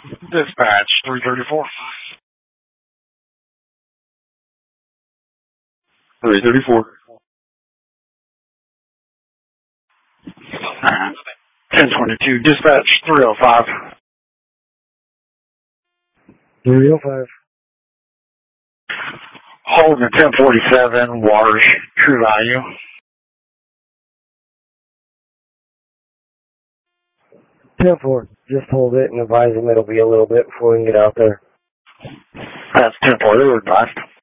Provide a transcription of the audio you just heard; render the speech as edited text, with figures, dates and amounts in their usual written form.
Dispatch 334. 334. 1022. Dispatch 305. 305. Holding at 1047. Waters. True value. 10-4. Just hold it and advise them it'll be a little bit before we can get out there. That's 10-4. They were advised.